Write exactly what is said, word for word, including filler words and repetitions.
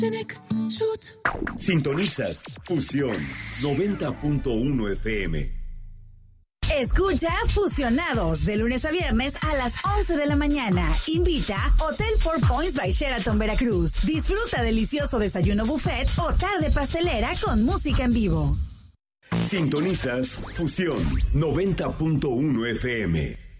Sintonizas Fusión noventa punto uno F M. Escucha Fusionados de lunes a viernes a las once de la mañana. Invita Hotel Four Points by Sheraton Veracruz. Disfruta delicioso desayuno buffet o tarde pastelera con música en vivo. Sintonizas Fusión noventa punto uno F M.